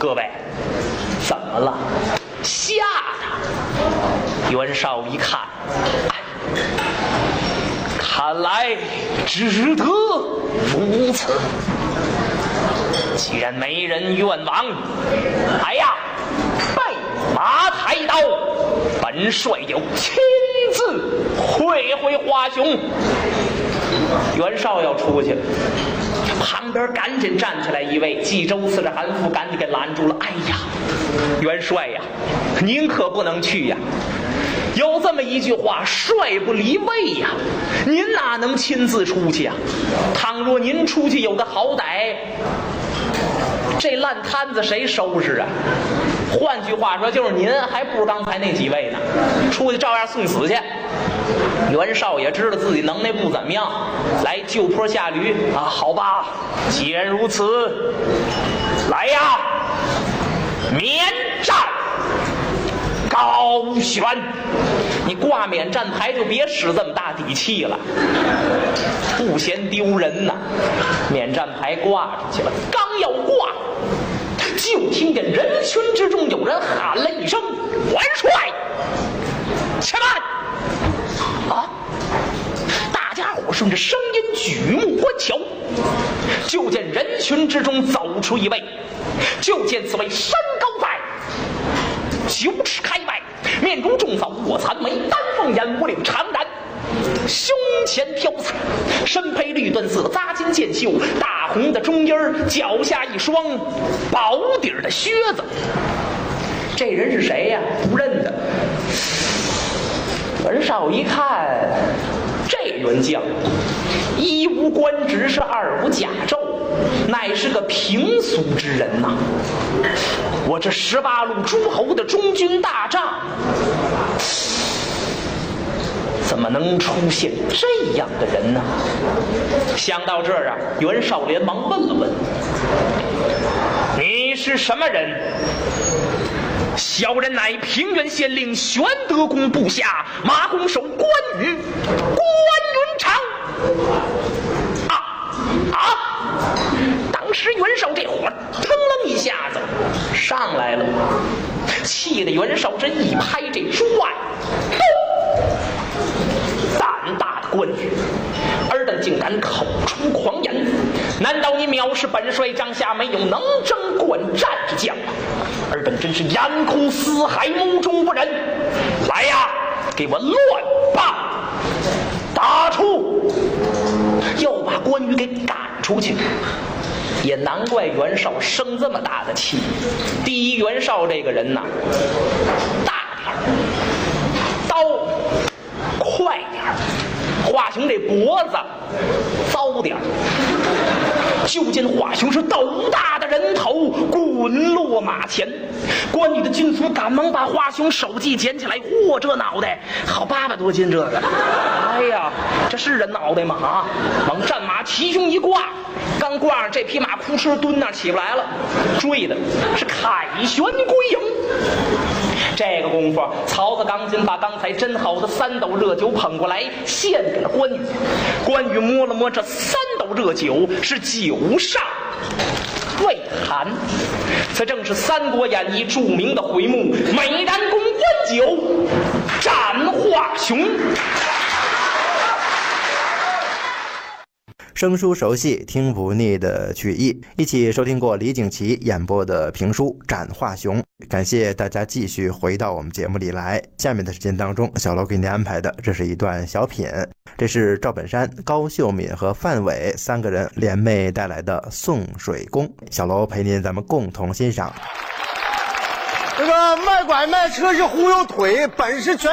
各位，怎么了？吓他！袁绍一看，哎，看来只得如此。既然没人愿往，哎呀，备马抬刀，本帅就亲自会会华雄。袁绍要出去了，旁边赶紧站起来一位冀州刺史韩馥，赶紧给拦住了。哎呀，元帅呀，您可不能去呀！有这么一句话，帅不离位呀，您哪能亲自出去呀？倘若您出去有个好歹，这烂摊子谁收拾啊？换句话说，就是您还不如刚才那几位呢，出去照样送死去。袁绍也知道自己能耐不怎么样，来就坡下驴啊！好吧，既然如此，来呀，免战高悬。你挂免战牌就别使这么大底气了，不嫌丢人呐。免战牌挂出去了，刚要挂，就听见人群之中有人喊了一声：“元帅，且慢！”啊！大家伙顺着声音举目观瞧，就见人群之中走出一位，就见此位身高在9尺开外，面如重枣，卧蚕眉，丹凤眼，五领长髯，胸前飘洒，身披绿缎色扎金箭袖，大红的中衣，脚下一双薄底的靴子。这人是谁呀？不认得。袁绍一看，这员将一无官职，是二无甲胄，乃是个平俗之人呐。我这18路诸侯的中军大将，怎么能出现这样的人呢？想到这儿啊，袁绍连忙问了问：“你是什么人？”小人乃平原县令玄德公部下马弓手关羽，关云长。当时袁绍这火腾楞一下子上来了，气得袁绍这一拍这桌案，胆大的关羽，尔等竟敢口出狂言！难道你藐视本帅帐下没有能征惯战之将吗？尔等真是眼哭四海，目中无人！来呀，给我乱棒打出！又把关羽给赶出去。也难怪袁绍生这么大的气。第一，袁绍这个人呐，大点儿，刀快点儿，华雄这脖子糟点儿。就见华雄是斗大的人头滚落马前，关羽的军卒赶忙把华雄手技捡起来，嚯，这脑袋好800多斤，这个，哎呀，这是人脑袋吗？啊，往战马齐胸一挂，刚挂上这匹马哭哧蹲那起不来了，追的是凯旋归营。这个功夫，曹子刚劲把刚才斟好的3斗热酒捧过来，献给了关羽。关羽摸了摸这3斗热酒，是酒上未寒。此正是《三国演义》著名的回目：美髯公关酒，斩华雄。 生疏熟悉，听不腻的曲艺，一起收听过李景琦演播的评书《斩华雄》。感谢大家继续回到我们节目里来。下面的时间当中，小楼给您安排的这是一段小品，这是赵本山、高秀敏和范伟3个人联袂带来的《送水工》。小楼陪您咱们共同欣赏。 这个卖拐卖车是忽悠腿，本事全